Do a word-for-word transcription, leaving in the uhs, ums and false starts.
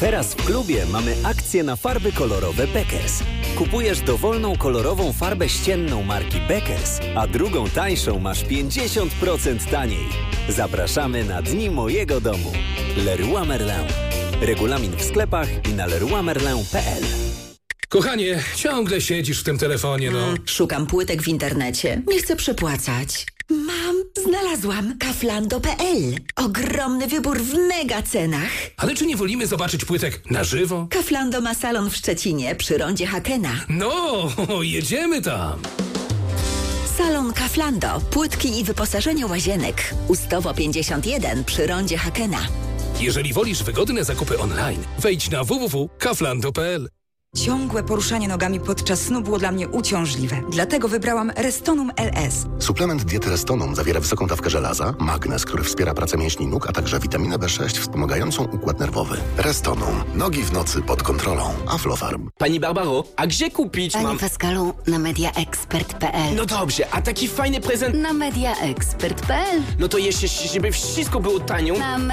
Teraz w klubie mamy akcję na farby kolorowe Beckers. Kupujesz dowolną kolorową farbę ścienną marki Beckers, a drugą tańszą masz pięćdziesiąt procent taniej. Zapraszamy na Dni Mojego Domu. Leroy Merlin. Regulamin w sklepach i na leroy merlin kropka p l. Kochanie, ciągle siedzisz w tym telefonie, no. Mm, szukam płytek w internecie. Nie chcę przepłacać. Mam, znalazłam Kaflando kropka p l. Ogromny wybór w mega cenach. Ale czy nie wolimy zobaczyć płytek na żywo? Kaflando ma salon w Szczecinie przy rondzie Hakena. No, jedziemy tam. Salon Kaflando. Płytki i wyposażenie łazienek. Ustowo pięćdziesiąt jeden przy rondzie Hakena. Jeżeli wolisz wygodne zakupy online, wejdź na w w w kropka kaflando kropka p l. Ciągłe poruszanie nogami podczas snu było dla mnie uciążliwe. Dlatego wybrałam Restonum L S. Suplement diety Restonum zawiera wysoką dawkę żelaza, magnez, który wspiera pracę mięśni nóg, a także witaminę B sześć wspomagającą układ nerwowy. Restonum. Nogi w nocy pod kontrolą. Aflofarm. Pani Barbaro, a gdzie kupić Panie mam... Pascalu, na mediaexpert kropka p l. No dobrze, a taki fajny prezent... Na mediaexpert kropka p l. No to jeszcze, żeby wszystko było tanio... Na